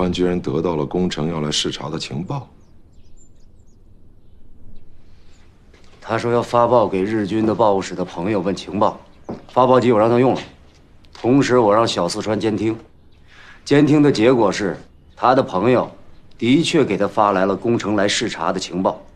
欢居然得到了宫城要来视察的情报。 他说要发报给日军的报务室的朋友问情报，发报机我让他用了，同时我让小四川监听，监听的结果是他的朋友的确给他发来了宫城来视察的情报。